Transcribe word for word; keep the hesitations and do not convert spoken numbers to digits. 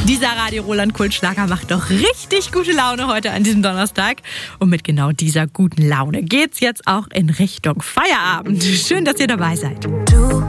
Dieser Radio Roland Kultschlager macht doch richtig gute Laune heute an diesem Donnerstag. Und mit genau dieser guten Laune geht's jetzt auch in Richtung Feierabend. Schön, dass ihr dabei seid. Du